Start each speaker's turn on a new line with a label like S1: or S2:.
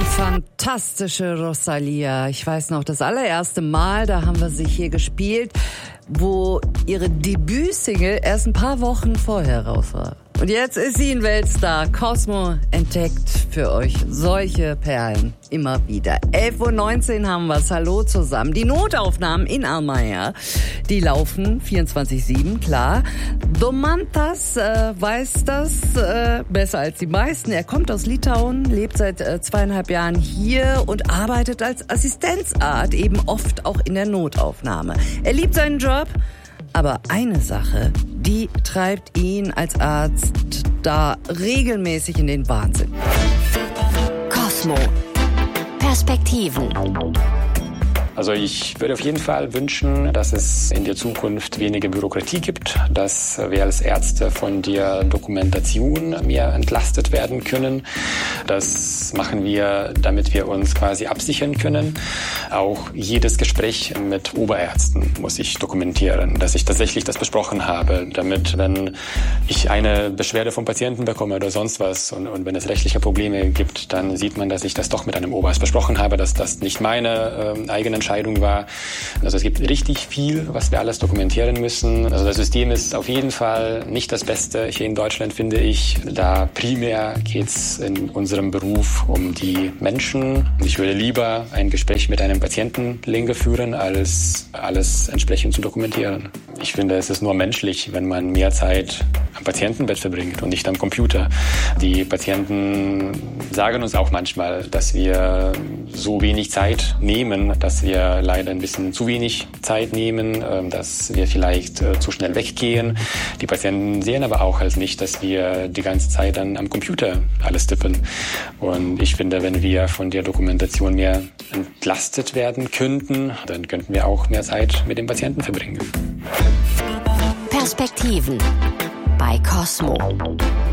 S1: fantastische Rosalia. Ich weiß noch, das allererste Mal, da haben wir sie hier gespielt, wo ihre Debütsingle erst ein paar Wochen vorher raus war. Und jetzt ist sie ein Weltstar. Cosmo entdeckt für euch solche Perlen immer wieder. 11:19 Uhr haben wir's. Hallo zusammen. Die Notaufnahmen in Almaja, die laufen 24/7, klar. Domantas weiß das besser als die meisten. Er kommt aus Litauen, lebt seit 2,5 Jahren hier und arbeitet als Assistenzarzt, eben oft auch in der Notaufnahme. Er liebt seinen Job. Aber eine Sache, die treibt ihn als Arzt da regelmäßig in den Wahnsinn.
S2: Cosmo. Perspektiven.
S3: Also ich würde auf jeden Fall wünschen, dass es in der Zukunft weniger Bürokratie gibt, dass wir als Ärzte von der Dokumentation mehr entlastet werden können. Das machen wir, damit wir uns quasi absichern können. Auch jedes Gespräch mit Oberärzten muss ich dokumentieren, dass ich tatsächlich das besprochen habe, damit, wenn ich eine Beschwerde vom Patienten bekomme oder sonst was und wenn es rechtliche Probleme gibt, dann sieht man, dass ich das doch mit einem Oberarzt besprochen habe, dass das nicht meine eigene Entscheidung war. Also es gibt richtig viel, was wir alles dokumentieren müssen. Also das System ist auf jeden Fall nicht das Beste hier in Deutschland, finde ich. Da primär geht's in unserem Beruf um die Menschen. Ich würde lieber ein Gespräch mit einem Patienten länger führen, als alles entsprechend zu dokumentieren. Ich finde, es ist nur menschlich, wenn man mehr Zeit am Patientenbett verbringt und nicht am Computer. Die Patienten sagen uns auch manchmal, dass wir so wenig Zeit nehmen, dass wir leider ein bisschen zu wenig Zeit nehmen, dass wir vielleicht zu schnell weggehen. Die Patienten sehen aber auch halt nicht, dass wir die ganze Zeit dann am Computer alles tippen. Und ich finde, wenn wir von der Dokumentation mehr entlastet werden könnten, dann könnten wir auch mehr Zeit mit dem Patienten verbringen.
S2: Perspektiven bei Cosmo.